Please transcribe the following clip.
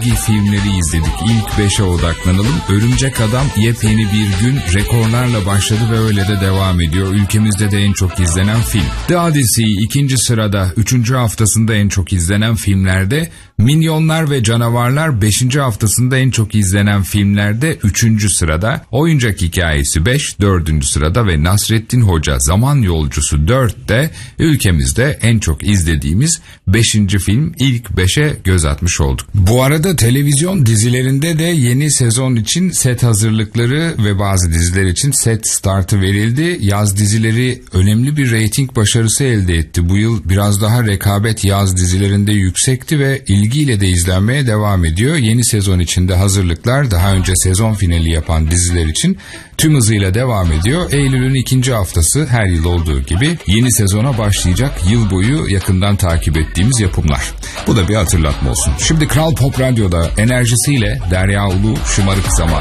hangi filmleri izledik? İlk 5'e odaklanalım. Örümcek Adam yepyeni bir gün rekorlarla başladı ve öyle de devam ediyor. Ülkemizde de en çok izlenen film. The Odyssey ikinci sırada, 3. haftasında en çok izlenen filmlerde. Minyonlar ve Canavarlar 5. haftasında en çok izlenen filmlerde 3. sırada. Oyuncak Hikayesi 5, 4. sırada ve Nasrettin Hoca Zaman Yolcusu 4'te ülkemizde en çok izlediğimiz 5. film. İlk 5'e göz atmış olduk. Bu arada televizyon dizilerinde de yeni sezon için set hazırlıkları ve bazı diziler için set startı verildi. Yaz dizileri önemli bir reyting başarısı elde etti. Bu yıl biraz daha rekabet yaz dizilerinde yüksekti ve ilgiyle de izlenmeye devam ediyor. Yeni sezon içinde hazırlıklar daha önce sezon finali yapan diziler için tüm hızıyla devam ediyor. Eylül'ün 2. haftası her yıl olduğu gibi yeni sezona başlayacak, yıl boyu yakından takip ettiğimiz yapımlar. Bu da bir hatırlatma olsun. Şimdi Kral Pop Radyo'da enerjisiyle Derya Ulu, Şımarık Zaman.